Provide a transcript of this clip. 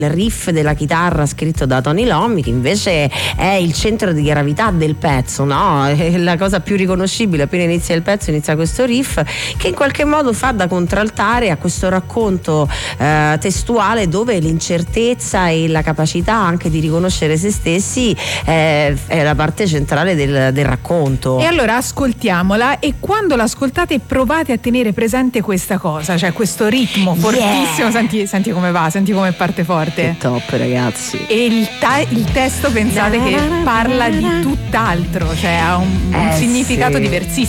il riff della chitarra scritto da Tony Iommi, che invece è il centro di gravità del pezzo, no? È la cosa più riconoscibile. Appena inizia il pezzo inizia questo riff che in qualche modo fa da contraltare a questo racconto testuale, dove l'incertezza e la capacità anche di riconoscere se stessi è la parte centrale del racconto. E allora ascoltiamola, e quando l'ascoltate provate a tenere presente questa cosa, cioè questo ritmo fortissimo. Senti come va, senti come parte forte. Che top, ragazzi. E il testo, pensate che parla di tutt'altro, cioè ha un significato diversissimo.